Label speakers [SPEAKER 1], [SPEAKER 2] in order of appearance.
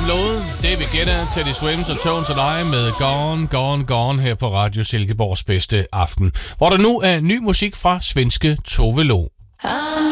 [SPEAKER 1] som lovet. David Guetta, Teddy Swims og Tones and I med Gone, Gone, Gone her på Radio Silkeborgs bedste aften. Hvor der nu er ny musik fra svenske Tove Lo.